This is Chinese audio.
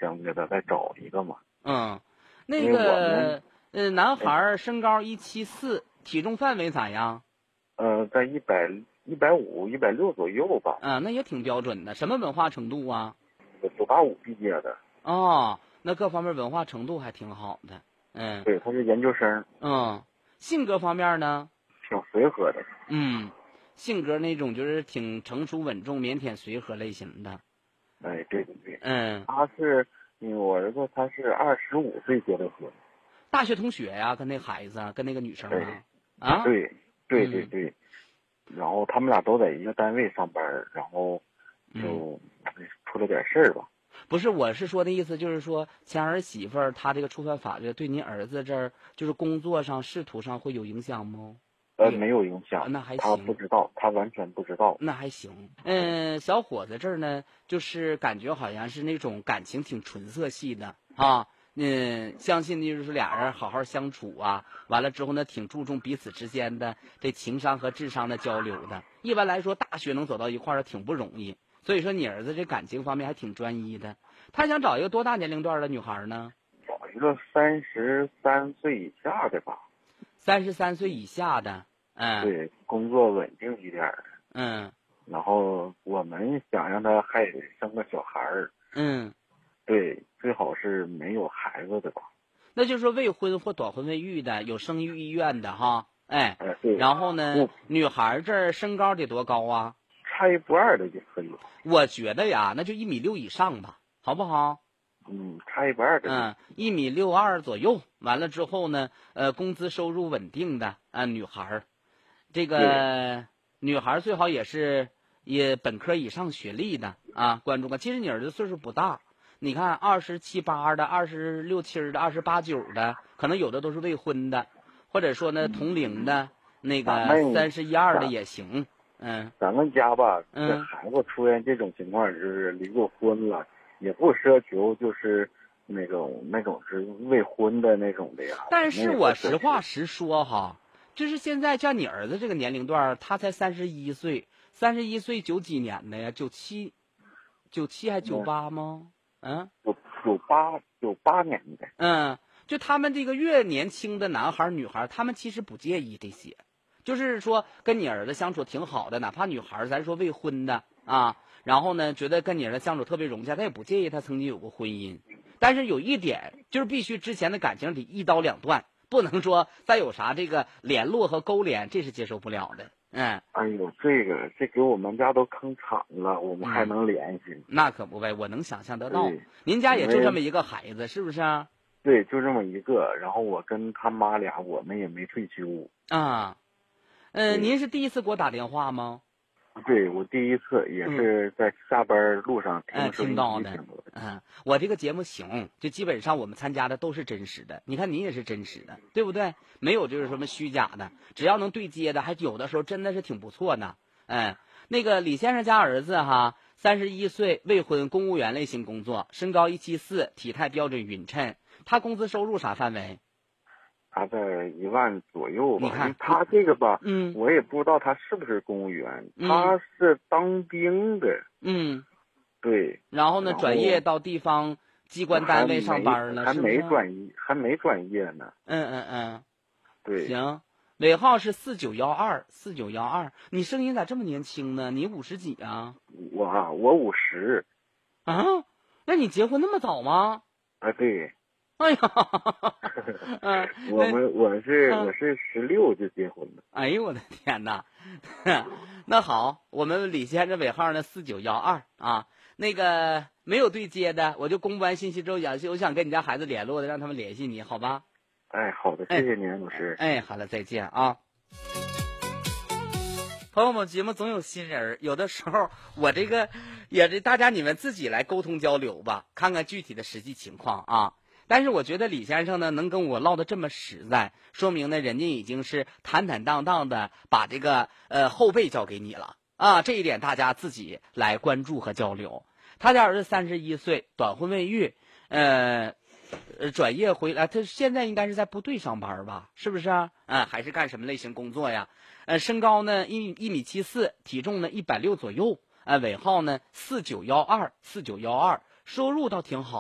想给他再找一个嘛。 那个男孩身高174，体重范围咋样？ 在150、160左右吧。 那也挺标准的。什么文化程度啊 ？985毕业的。 哦，那各方面文化程度还挺好的。 对，他是研究生。 性格方面呢？ 挺随和的。 性格那种就是挺成熟稳重、腼腆随和类型的。 哎，对对对。 他是，我儿子他是25岁结的婚。 大学同学呀，跟那孩子，跟那个女生啊。 对。然后他们俩都在一个单位上班，然后就出了点事儿吧。 不是，我是说的意思，就是说前儿媳妇儿她这个触犯法律，对您儿子这儿就是工作上、仕途上会有影响吗？ 没有影响。 那还行。 他不知道，他完全不知道。 那还行。小伙子这儿呢，就是感觉好像是那种感情挺纯色系的啊。相信就是俩人好好相处啊，完了之后呢，挺注重彼此之间的这情商和智商的交流的。一般来说，大学能走到一块儿挺不容易。所以说，你儿子这感情方面还挺专一的。他想找一个多大年龄段的女孩呢？ 找一个33岁以下的吧。 33岁以下的。 对，工作稳定一点的。 然后我们想让他还得生个小孩儿。对，最好是没有孩子的吧。 那就是说未婚或短婚未育的，有生育意愿的哈。 对。 然后呢，女孩这儿身高得多高啊？ 差1不2的就可以。 我觉得呀，那就1.6米以上吧，好不好？ 差1不2的。 1.62米左右。完了之后呢，工资收入稳定的女孩，这个女孩最好也本科以上学历的啊。关注吧，其实你儿子岁数不大，你看27、8的、26、7的、28、9的，可能有的都是未婚的，或者说呢同龄的，那个31、2的也行。 咱们家吧，这孩子出现这种情况，就是离过婚了，也不奢求就是那种是未婚的那种的呀。 但是我实话实说哈，就是现在像你儿子这个年龄段，他才31岁，31岁90几年的呀，97还98吗 ？98年的。 就他们这个越年轻的男孩女孩，他们其实不介意这些。就是说跟你儿子相处挺好的，哪怕女孩咱说未婚的啊，然后呢觉得跟你儿子相处特别融洽，他也不介意他曾经有过婚姻。但是有一点就是必须之前的感情得一刀两断，不能说再有啥这个联络和勾连，这是接受不了的。 哎呦，这给我们家都坑惨了，我们还能联系？ 那可不呗，我能想象得到。您家也就这么一个孩子，是不是啊？ 对，就这么一个。然后我跟他妈俩，我们也没退休啊。您是第一次给我打电话吗？ 对，我第一次也是在下班路上听到的。我这个节目行，就基本上我们参加的都是真实的。你看你也是真实的，对不对？没有就是什么虚假的，只要能对接的，还有的时候真的是挺不错呢。那个李先生家儿子哈，31岁，未婚，公务员类型工作，身高174，体态标准匀称。他工资收入啥范围？ 他在1万左右吧。 你看他这个吧，我也不知道他是不是公务员，他是当兵的。对。 然后呢，转业到地方机关单位上班了， 还没转业呢。对。 行，尾号是4912，4912。你声音咋这么年轻呢？你50几啊？ 我50。 啊？那你结婚那么早吗？ 对。 哎呀， 我是16就结婚了。 哎呦我的天哪！那好，我们李先生尾号呢4912啊，那个没有对接的，我就公布完信息之后，我想跟你家孩子联络的，让他们联系你，好吧？ 好的，谢谢您，老师。 好了，再见啊。朋友们，节目总有新人，有的时候我这个也是大家你们自己来沟通交流吧，看看具体的实际情况啊。但是我觉得李先生呢能跟我唠得这么实在，说明呢人家已经是坦坦荡荡的把这个后背交给你了啊，这一点大家自己来关注和交流。他家儿子31岁，短婚未育，转业回来，他现在应该是在部队上班吧？是不是啊？还是干什么类型工作呀？身高呢1.74米，体重呢160左右，尾号呢4912，4912，收入倒挺好。